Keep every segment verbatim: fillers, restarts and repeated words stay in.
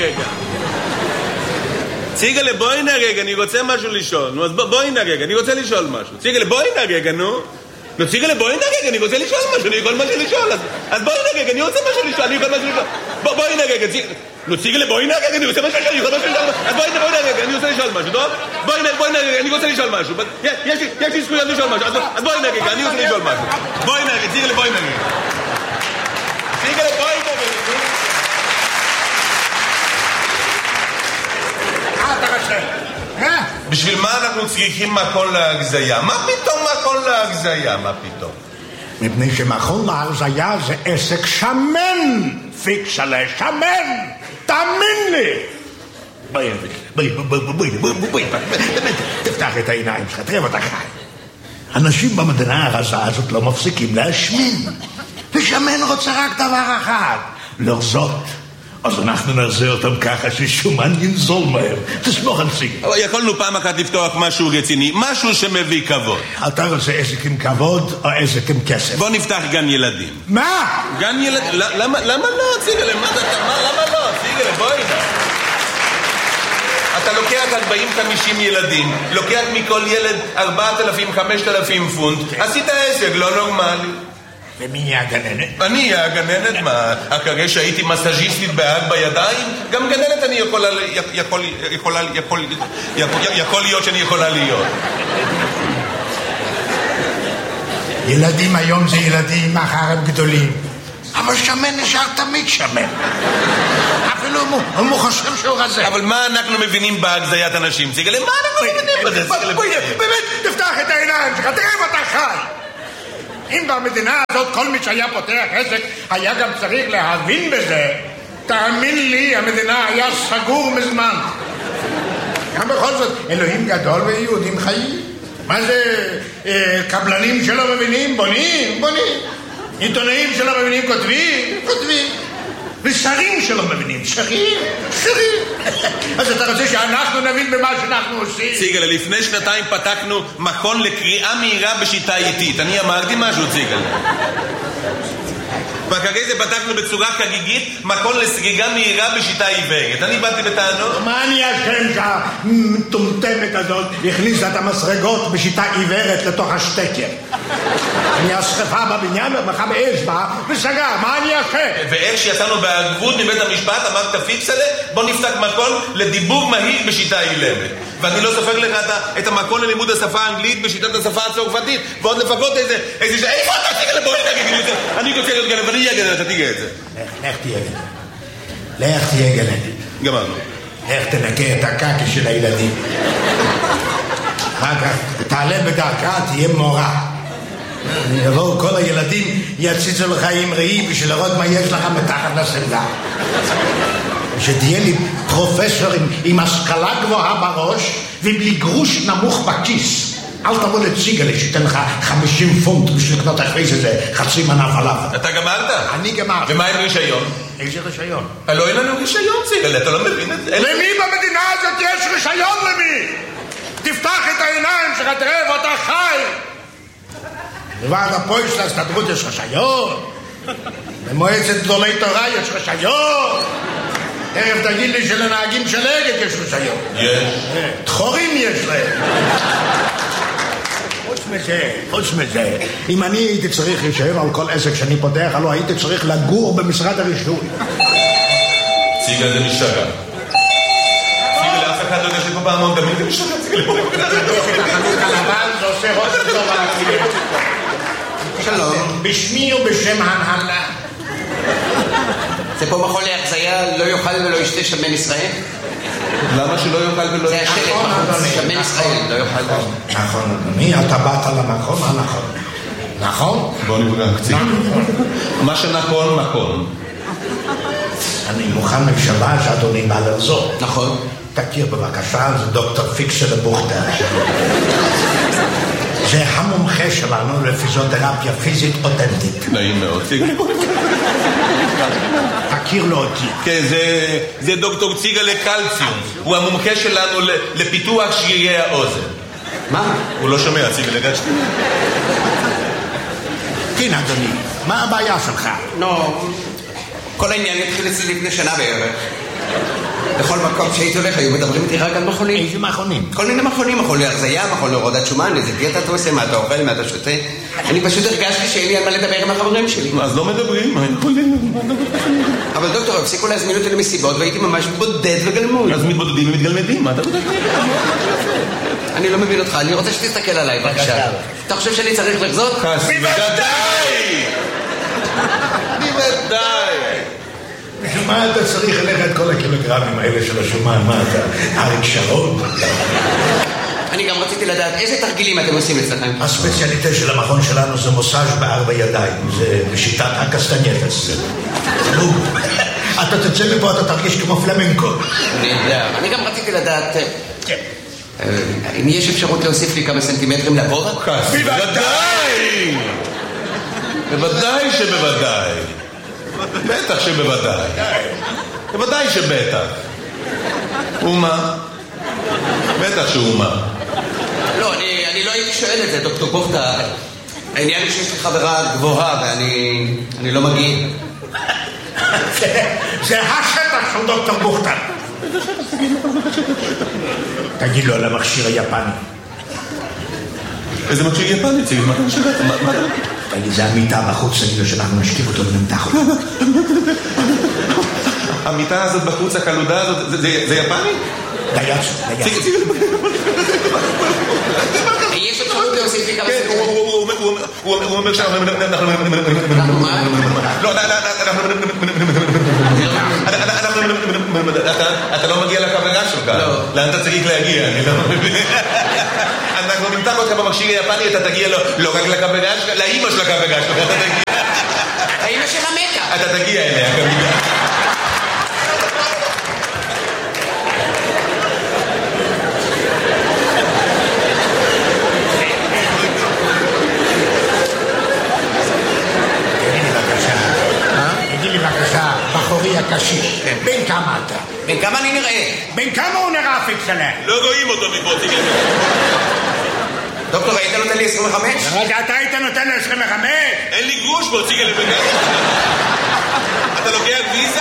רגע. ציגלה, בואי הנה רגע, אני רוצה משהו לשאול. נו, אז בואי הנה רגע, אני רוצה לשאול משהו. ציגלה, בואי הנה רגע, נו. נו, ציגלה, בואי הנה רגע, אני רוצה לשאול משהו, אני יכול משהו לשאול. אז בואי הנה רגע, אני רוצה משהו לשאול, אני יכול משהו לשאול. בואי הנה רגע, נו, ציגלה, בואי הנה רגע, אני רוצה משהו לשאול, אני יכול משהו לשאול. אז בואי הנה רגע, אני רוצה לשאול משהו, טוב? בואי הנה רגע, אני רוצה לשאול משהו. יש לי זכויות לשאול משהו, אז בואי הנה רגע, אני רוצה לשאול משהו. בואי הנה רגע, ציגלה, בואי הנה רגע. ציגלה, בואי הנה רגע. בשביל מה אנחנו צריכים מכון להגזיה? מה פתאום מכון להגזיה? מה פתאום? מפני שמכון להגזיה זה עסק שמן, פיקסלה, שמן, תאמין לי. בואי, בואי, בואי, בואי, בואי, בואי, באמת, תפתח את העיניים שלך, תראה אותך חי. אנשים במדינה הרזה הזאת לא מפסיקים להשמין, ושמן רוצה רק דבר אחד, לרזות. אז אנחנו נעשה אותם ככה ששומן ינזול מהם. תסמוך על סיגל. אבל יכולנו פעם אחת לפתוח משהו רציני, משהו שמביא כבוד. אתה רוצה עסק עם כבוד או עסק עם כסף? בוא נפתח גן ילדים. מה? גן ילדים? למה לא, ציגל? למה לא? ציגל, בואי. אתה לוקח ארבעים חמישים ילדים, לוקח מכל ילד ארבעת אלפים חמשת אלפים פונט, עשית עסק, לא נורמלי. ומי יהיה הגננת? אני אהיה הגננת, מה? אחרי שהייתי מסאז'יסטית בהג בידיים, גם גננת אני יכולה, יכול, יכולה, יכול, יכול להיות שאני יכולה להיות. ילדים היום זה ילדים, מחר הם גדולים. אבל שמן נשאר תמיד שמן. אפילו אם הוא חושב שהוא רזה. אבל מה אנחנו מבינים בהגזיית אנשים? ציגלה, מה אנחנו מבינים בזה? באמת, תפתח את העיניים שלך, תראה ואתה חי. אם במדינה הזאת כל מי שהיה פותח עסק היה גם צריך להבין בזה, תאמין לי, המדינה היה סגור מזמן. גם בכל זאת, אלוהים גדול ויהודים חיים. מה זה, אה, קבלנים שלא מבינים? בונים, בונים. עיתונאים שלא מבינים כותבים, כותבים. ושרים שלא מבינים, שרים, שרים. אז אתה רוצה שאנחנו נבין במה שאנחנו עושים? ציגל, לפני שנתיים פתחנו מכון לקריאה מהירה בשיטה איטית. אני אמרתי משהו, ציגל. ואחרי זה פתחנו בצורה חגיגית מכון לסגיגה מהירה בשיטה עיוורת. אני באתי בטענות. מה אני אשם שהמטומטמת הזאת הכניסה את המסרגות בשיטה עיוורת לתוך השטקר? אני השכפה בבניין ומחה באש בה וסגר, מה אני אשם? ואיך שיצאנו בערבות מבית המשפט אמרת פיקסלה, בוא נפתח מכון לדיבור מהיר בשיטה אילמת. ואני לא סופר לך את המכון ללימוד השפה האנגלית בשיטת השפה הצרפתית, ועוד לפחות איזה, איזה, איפה אתה תיגע לבואי נגיד, אני רוצה להיות גנב, אני אהיה גנב, אתה תיגע את זה. לך תהיה גנב. לך תהיה גנב. גמרנו. לך תנקה את הקקי של הילדים. אחר כך תעלה בדרכה, תהיה מורה. יבואו כל הילדים, יציצו לך עם ראי בשביל לראות מה יש לך מתחת לשמלה. שתהיה לי פרופסור עם, עם השכלה גבוהה בראש ובלי גרוש נמוך בכיס. אל תבוא לציגלה שתן לך חמישים פונט בשביל לקנות אחרי זה חצי מנה פלאפל. אתה גמרת? אני גמרתי. ומה עם רישיון? איזה רישיון? לא, אין לנו רישיון, ציגלה, אתה לא מבין את זה? למי במדינה הזאת יש רישיון למי? תפתח את העיניים שלך, תראה ואתה חי. לוועד הפועל של ההסתדרות יש רישיון. למועצת גדולי תורה יש רישיון. תכף תגיד לי שלנהגים של אגד יש רישיון. יש. דחורים יש להם. חוץ מזה, חוץ מזה, אם אני הייתי צריך רישיון על כל עסק שאני פותח, הלוא הייתי צריך לגור במשרד הרישוי. ציגל זה משתגע. ציגל, אף אחד לא יודע שפה פעמון דמים זה משתגע. ציגל, בוא נקרא. החנות הלבן זה עושה ראש טוב על הכלים. שלום. בשמי ובשם ההנהלה. זה פה מכון להגזיה, לא יאכל ולא ישתה שמן ישראל? למה שלא יאכל ולא ישתה? זה השלט, שמן ישראל, לא יאכל ולא ישתה. נכון, אדוני, אתה באת למקום הנכון. נכון? בוא נפגע קצת. מה שנכון, נכון. אני מוכן לשבע שאדוני בא לרזור. נכון. תכיר בבקשה, זה דוקטור פיקסלה בוכטר. זה המומחה שלנו לפיזיותרפיה פיזית אותנטית. נעים מאוד. תכיר לו אותי. כן, זה, זה דוקטור ציגלה קלציום. הוא המומחה שלנו לפיתוח שרירי האוזן. מה? הוא לא שומע, ציגלה גשתי. כן, אדוני, מה הבעיה שלך? נו, כל העניין התחיל אצלי לפני שנה בערך. בכל מקום שהייתי הולך, היו מדברים איתי רק על מכונים. איזה מכונים? כל מיני מכונים, מכון להרזיה, מכון להורדת שומן, איזה דיאטה אתה עושה, מה אתה אוכל, מה אתה שותה. אני פשוט הרגשתי שאין לי על מה לדבר עם החברים שלי. אז לא מדברים, מה יכולים? אבל דוקטור, הפסיקו להזמין אותי למסיבות והייתי ממש בודד וגלמוד. אז מתבודדים ומתגלמדים, מה אתה בודד? אני לא מבין אותך, אני רוצה שתסתכל עליי בבקשה. אתה חושב שאני צריך לחזות? בוודאי! בוודאי! בשביל מה אתה צריך אליך את כל הקילוגרמים האלה של השומן? מה אתה, אריק שרון? אני גם רציתי לדעת איזה תרגילים אתם עושים אצלכם. הספציאליטה של המכון שלנו זה מוסאז' בארבע ידיים, זה בשיטת הקסטנייטס. אתה תצא מפה, אתה תרגיש כמו פלמנקו. נהדר. אני גם רציתי לדעת אם יש אפשרות להוסיף לי כמה סנטימטרים לבובה? בוודאי! בוודאי שבוודאי. בטח שבוודאי. בוודאי שבטח. ומה? בטח שאומה. לא, אני, אני לא הייתי שואל את זה, דוקטור בוכתה. העניין הוא שיש לי חברה גבוהה ואני אני לא מגיע. זה, זה השטח של דוקטור בוכתה. תגיד לו על המכשיר היפני. איזה מכשיר יפני? תגיד, מה אתה משגעת? תגיד, זה המיטה בחוץ, תגיד לו שאנחנו נשכיב אותו ונמתח אותו. המיטה הזאת בחוץ, הקלודה הזאת, זה יפני? דייצו, דייצו. יש אפשרות להוסיף לי כמה כן, הוא אומר שאנחנו... אנחנו מה? לא, אתה לא מגיע לקבלה שלך. לאן אתה צריך להגיע? אני לא מבין. אנחנו נמתח אותך במכשיר היפני, אתה תגיע לא רק לקבלה שלך, לאמא של הקבלה שלך. האמא שלה מתה. אתה תגיע אליה כמובן. בחורי הקשיש, בין כמה אתה? בין כמה אני נראה? בין כמה הוא נראה פיקסלה? לא רואים אותו מפה, תגיד. דוקטור, היית נותן לי עשרים וחמש? רגע, אתה היית נותן לי עשרים וחמש? אין לי גרוש בו, ציגל לבגן. אתה לוקח ויזה?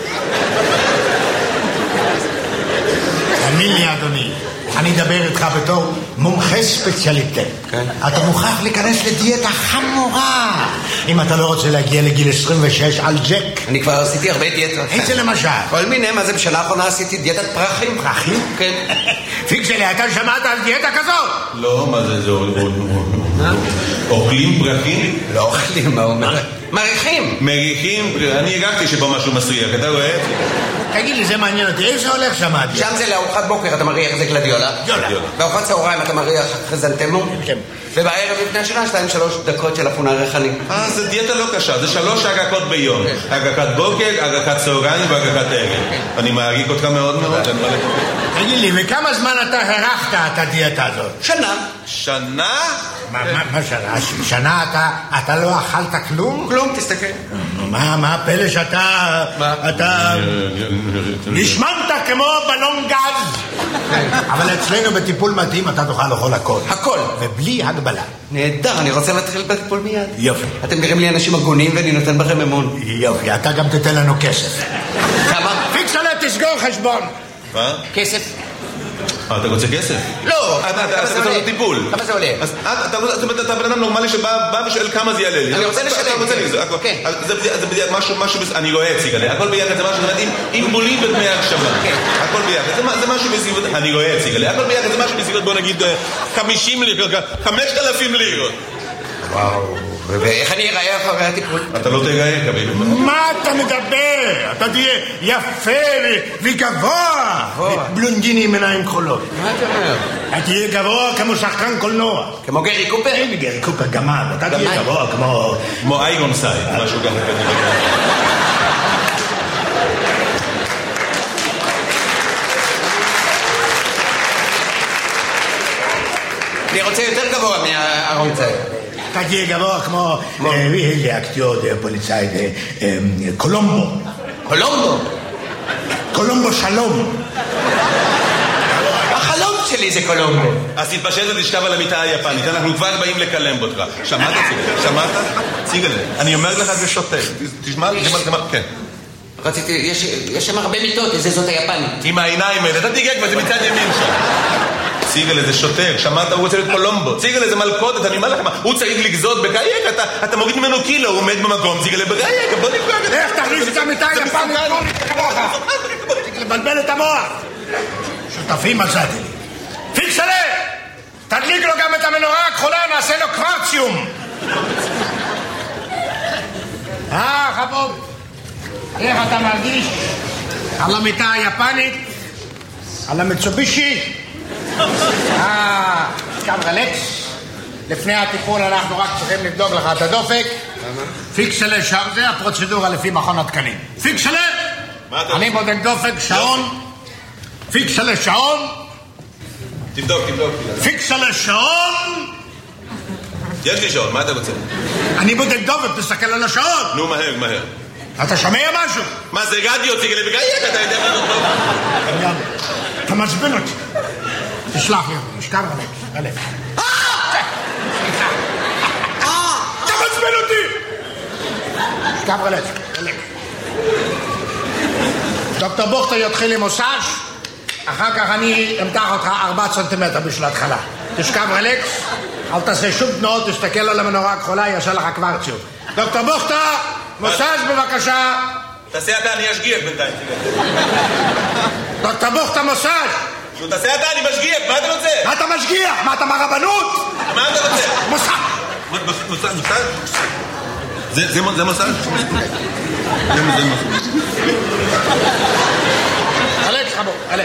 תאמין לי, אדוני, אני אדבר איתך בתור מומחה ספציאליטה. כן. אתה מוכרח להיכנס לדיאטה חמורה אם אתה לא רוצה להגיע לגיל עשרים ושש על ג'ק. אני כבר עשיתי הרבה דיאטות. איזה למשל? כל מיני, מה זה בשנה האחרונה עשיתי דיאטת פרחים. פרחים? כן. פיקסלי, אתה שמעת על דיאטה כזאת? לא, מה זה, זה אוכלים פרחים? לא אוכלים, מה אומר? מריחים. מריחים, אני הגעתי שבו משהו מסריח, אתה רואה? תגיד לי, זה מעניין אותי, איזה הולך שם? שם זה לארוחת בוקר, אתה מריח זה גלדיולה. גלדיולה. בארוחת צהריים אתה מריח חזנטמו. כן. ובערב לפני השנה, שתיים שלוש דקות של אפונה ריחני. אה, זה דיאטה לא קשה, זה שלוש הגקות ביום. הגקת בוקר, הגקת צהריים והגקת ערב. אני מעריך אותך מאוד מאוד. תגיד לי, וכמה זמן אתה הרחת את הדיאטה הזאת? שנה. שנה? מה שנה? שנה אתה לא אכלת כלום? כלום, תסתכל. מה, מה הפלא שאתה... אתה... נשמנת כמו בלון גז. אבל אצלנו בטיפול מתאים אתה תוכל לאכול הכל. הכל. ובלי הגבלה. נהדר, אני רוצה להתחיל בטיפול מיד. יופי. אתם נראים לי אנשים הגונים ואני נותן בכם אמון. יופי, אתה גם תתן לנו כסף. כמה? פיקסלה, תסגור חשבון. מה? כסף. אתה רוצה כסף? לא. אתה רוצה טיפול. כמה זה עולה? אתה בן אדם נורמלי שבא ושואל כמה זה יעלה לי. אני רוצה לשלם. זה בדיוק משהו, אני רואה ציגלה. הכל ביחד זה משהו עם בולים ודמי הקשבה. הכל ביחד. זה משהו בסביבות, אני רואה ציגלה. הכל ביחד זה משהו בסביבות, בוא נגיד, חמישים לירות, חמשת אלפים לירות. וואו. ואיך אני אראה אחרי הטיפול? אתה לא תראה, קביל. מה אתה מדבר? אתה תהיה יפה וגבוה. בלונדיני עם עיניים כחולות. מה אתה אומר? אתה תהיה גבוה כמו שחקן קולנוע. כמו גרי קופר? אין גרי קופר, גמד. אתה תהיה גבוה כמו... כמו אייגון סייד, משהו ככה כזה. אני רוצה יותר גבוה מהארון צייד. אתה תהיה גבוה כמו... איזה אקטיור פוליצאי, קולומבו. קולומבו? קולומבו שלום. החלום שלי זה קולומבו. אז תתפשט ותשכב על המיטה היפנית, אנחנו כבר באים לקלם אותך. שמעת ציגל? שמעת? ציגל, אני אומר לך זה שוטר. תשמע, תשמע, כן. רציתי, יש, יש שם הרבה מיטות, איזה זאת היפנית. עם העיניים האלה, אתה תיגע כבר, זה מצד ימין שם. ציגל איזה שוטר, שמעת, הוא רוצה להיות קולומבו. ציגל איזה מלכודת, אני אומר לכם, הוא צריך לגזות בגייק, אתה, אתה מוריד ממנו קילו, הוא עומד במקום, ציגל בגייק, בוא נפגע. איך תחליף את המיטה היפנית? לבלבל את המוח. שותפים מצאתי. פיקסלה! תדליק לו גם את המנורה הכחולה, נעשה לו קוורציום. אה, חבוב. איך אתה מרגיש? על המיטה היפנית? על המצובישי? אה, קם רלקס. לפני הטיפול אנחנו רק צריכים לבדוק לך את הדופק. פיקסלה, זה הפרוצדורה לפי מכון התקנים. פיקסלה! אני בודק דופק, שעון. פיקסלה, שעון. תבדוק, תבדוק. פיקסלה, שעון. יש לי שעון, מה אתה רוצה? אני בודק דופק, תסתכל על השעון. נו, מהר, מהר. אתה שומע משהו? מה זה רדיו, ציגל בגייק, אתה יודע מה זאת טוב? אתה מסביר אותי. תשלח לי, נשכב רלק, רלק. אתה מסביר אותי! נשכב רלק, רלק. דוקטור בוכטה יתחיל עם מוסאז', אחר כך אני אמתח אותך ארבעה סנטימטר בשביל ההתחלה. תשכב רלקס, אל תעשה שום תנועות, תסתכל על המנורה הכחולה, יעשה לך קוורציום. דוקטור בוכטה, מוסאז' בבקשה. תעשה אתה, אני אשגיח בינתיים. דוקטור בוכטה, מוסאז'. נו, תעשה אתה, אני משגיח, מה אתה רוצה? מה אתה משגיח? מה אתה מהרבנות? מה אתה רוצה? מוסאז'. מוסאז', מוסאז'? זה מוסאז'? זה מוסאז'. אלכס, חבוב, אלכס.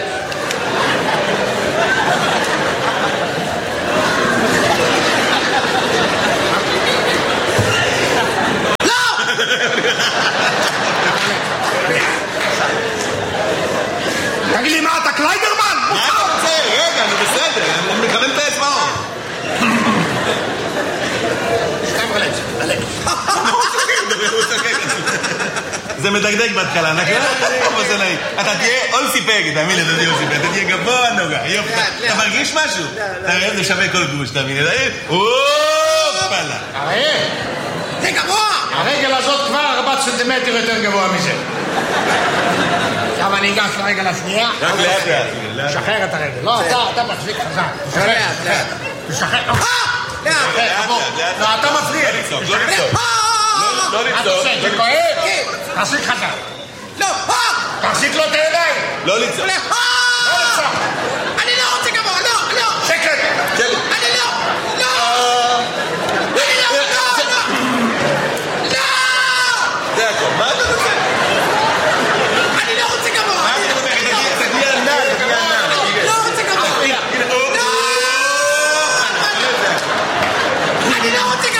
תגיד לי, מה אתה קליידרמן? מה אתה רוצה? רגע, אני בסדר, אני מכוון את האצבעות. שכב רלקס, רלקס. זה מדגדג בהתחלה, נכון? אתה תהיה אולסי פג, תאמין לי, אתה תהיה אולסי פג, אתה תהיה גבוה נוגע, יופי. אתה מרגיש משהו? אתה רואה, זה שווה כל גוש, תאמין לי, אופלה. הרי, זה גבוה! הרגל הזאת כבר ארבעה סנטימטר יותר גבוה מזה. עכשיו אני אגש לרגל השנייה. רק לאט לאט. תשחרר את הרגל. לא, אתה מחזיק חזק. לאט, לאט. תשחרר. לאט, לא, אתה מפריע. לא לצעוק, לא לצעוק. לא מה אתה לצעוק. עושה? זה כואב? תחזיק חזק. לא, תחזיק לו את הידיים. לא לצעוק. לא לצעוק. אני לא רוצה גבוה, לא, לא. שקט. אני לא, לא. אני לא, לא, לא. לא! זה הכל, מה אתה רוצה? אני לא רוצה גבוה. מה אתה רוצה? תגיע ענן, תגיע ענן. לא רוצה גבוה. הנה, או, אני לא רוצה